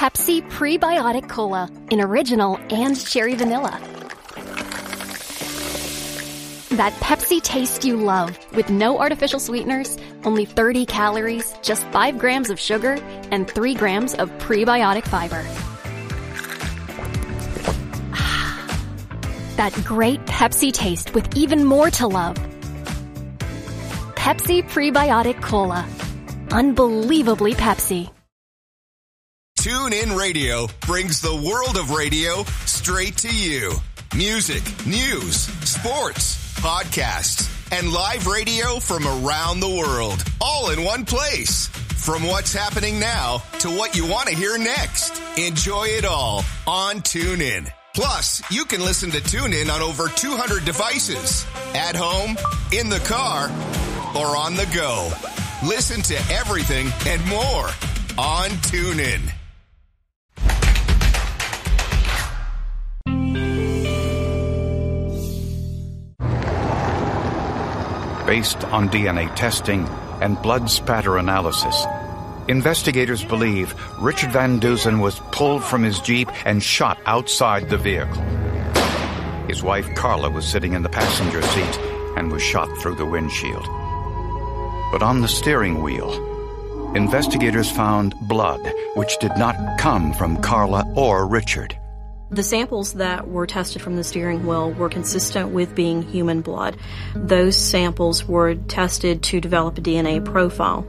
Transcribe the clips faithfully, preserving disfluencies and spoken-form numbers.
Pepsi Prebiotic Cola in original and cherry vanilla. That Pepsi taste you love, with no artificial sweeteners, only thirty calories, just five grams of sugar, and three grams of prebiotic fiber. That great Pepsi taste with even more to love. Pepsi Prebiotic Cola. Unbelievably Pepsi. TuneIn Radio brings the world of radio straight to you. Music, news, sports, podcasts, and live radio from around the world, all in one place. From what's happening now to what you want to hear next. Enjoy it all on TuneIn. Plus, you can listen to TuneIn on over two hundred devices. At home, in the car, or on the go. Listen to everything and more on TuneIn. Based on D N A testing and blood spatter analysis, investigators believe Richard Van Dusen was pulled from his Jeep and shot outside the vehicle. His wife Carla was sitting in the passenger seat and was shot through the windshield. But on the steering wheel, investigators found blood which did not come from Carla or Richard. The samples that were tested from the steering wheel were consistent with being human blood. Those samples were tested to develop a D N A profile.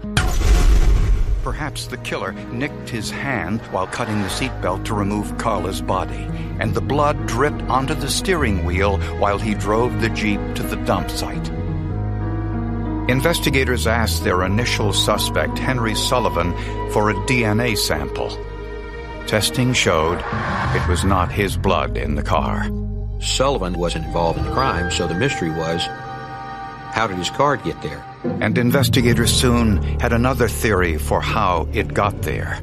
Perhaps the killer nicked his hand while cutting the seatbelt to remove Carla's body, and the blood dripped onto the steering wheel while he drove the Jeep to the dump site. Investigators asked their initial suspect, Henry Sullivan, for a D N A sample. Testing showed it was not his blood in the car. Sullivan wasn't involved in the crime, so the mystery was, how did his car get there? And investigators soon had another theory for how it got there.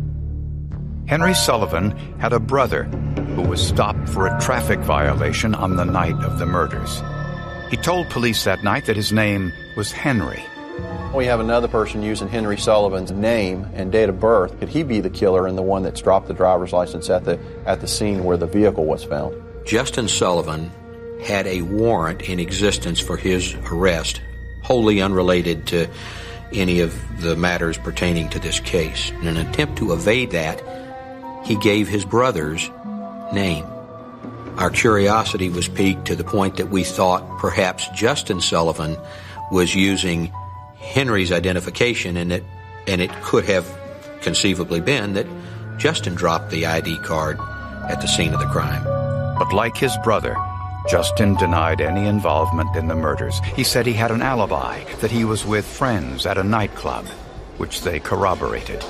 Henry Sullivan had a brother who was stopped for a traffic violation on the night of the murders. He told police that night that his name was Henry. We have another person using Henry Sullivan's name and date of birth. Could he be the killer and the one that's dropped the driver's license at the at the scene where the vehicle was found? Justin Sullivan had a warrant in existence for his arrest, wholly unrelated to any of the matters pertaining to this case. In an attempt to evade that, he gave his brother's name. Our curiosity was piqued to the point that we thought perhaps Justin Sullivan was using Henry's identification, and it and it could have conceivably been that Justin dropped the I D card at the scene of the crime. But like his brother, Justin denied any involvement in the murders. He said he had an alibi, that he was with friends at a nightclub, which they corroborated.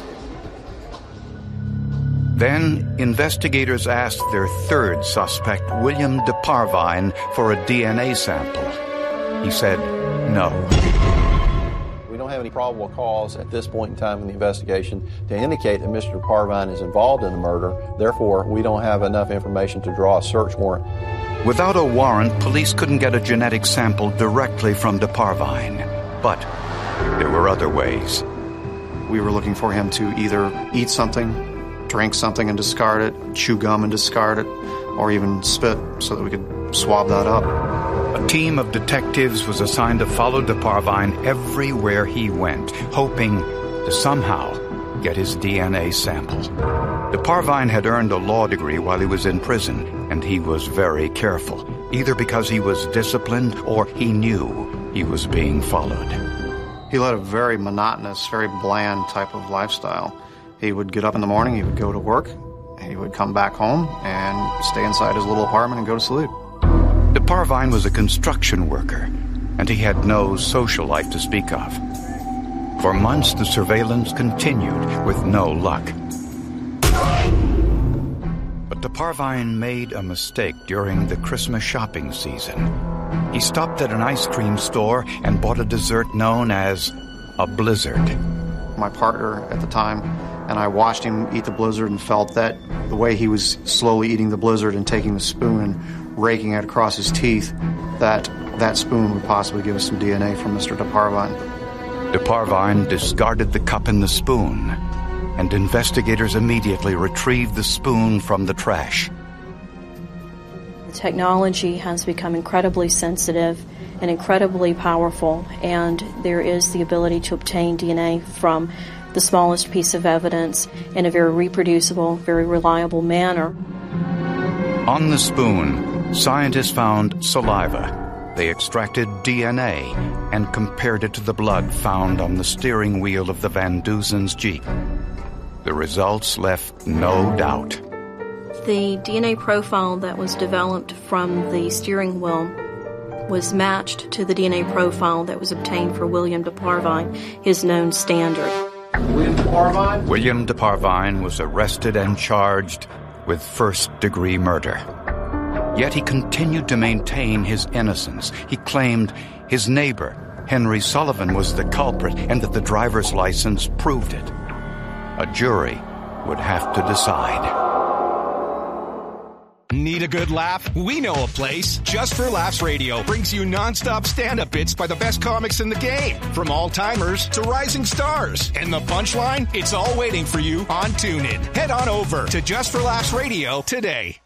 Then, investigators asked their third suspect, William DeParvine, for a D N A sample. He said no. We don't have any probable cause at this point in time in the investigation to indicate that Mister DeParvine is involved in the murder. Therefore, we don't have enough information to draw a search warrant. Without a warrant, police couldn't get a genetic sample directly from DeParvine. But there were other ways. We were looking for him to either eat something, drink something and discard it, chew gum and discard it, or even spit so that we could swab that up. A team of detectives was assigned to follow DeParvine everywhere he went, hoping to somehow get his D N A sample. DeParvine had earned a law degree while he was in prison, and he was very careful, either because he was disciplined or he knew he was being followed. He led a very monotonous, very bland type of lifestyle. He would get up in the morning, he would go to work, he would come back home and stay inside his little apartment and go to sleep. DeParvine was a construction worker, and he had no social life to speak of. For months, the surveillance continued with no luck. But DeParvine made a mistake during the Christmas shopping season. He stopped at an ice cream store and bought a dessert known as a Blizzard. My partner at the time and I watched him eat the Blizzard and felt that the way he was slowly eating the Blizzard and taking the spoon and raking it across his teeth, that that spoon would possibly give us some D N A from Mister DeParvine. DeParvine discarded the cup and the spoon, and investigators immediately retrieved the spoon from the trash. The technology has become incredibly sensitive and incredibly powerful, and there is the ability to obtain D N A from the smallest piece of evidence in a very reproducible, very reliable manner. On the spoon, scientists found saliva. They extracted D N A and compared it to the blood found on the steering wheel of the Van Duzen's Jeep. The results left no doubt. The D N A profile that was developed from the steering wheel was matched to the D N A profile that was obtained for William DeParvine, his known standard. William DeParvine? William DeParvine was arrested and charged with first-degree murder. Yet he continued to maintain his innocence. He claimed his neighbor, Henry Sullivan, was the culprit and that the driver's license proved it. A jury would have to decide. Need a good laugh? We know a place. Just for Laughs Radio brings you nonstop stand-up bits by the best comics in the game. From all-timers to rising stars. And the punchline? It's all waiting for you on TuneIn. Head on over to Just for Laughs Radio today.